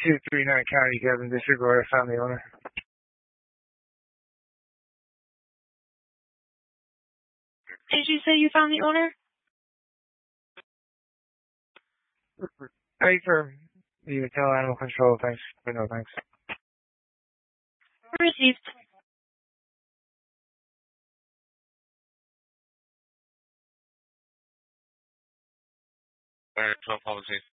239 County, Kevin, disregard, I found the owner. Did you say you found the owner? Hey, for you tell animal control, thanks, but no thanks. Received. Alright, 12 policy.